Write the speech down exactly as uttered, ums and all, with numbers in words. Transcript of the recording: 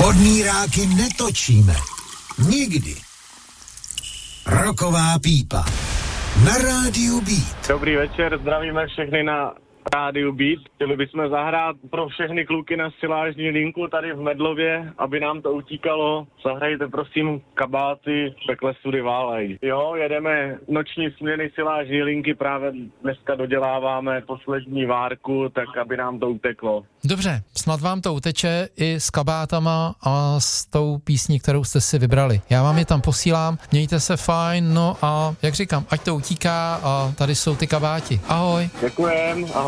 Podmíráky netočíme. Nikdy. Roková pípa. Na rádiu Beat. Dobrý večer, zdravíme všechny na rádiu Beat. Chtěli bychom zahrát pro všechny kluky na silážní linku tady v Medlově, aby nám to utíkalo. Zahrajte prosím kabáty, pekle sudy válej. Jo, jedeme noční směny silážní linky, právě dneska doděláváme poslední várku, tak aby nám to uteklo. Dobře, snad vám to uteče i s kabátama a s tou písní, kterou jste si vybrali. Já vám je tam posílám, mějte se fajn, no a jak říkám, ať to utíká a tady jsou ty kabáti. Ahoj. Děkujem, ahoj.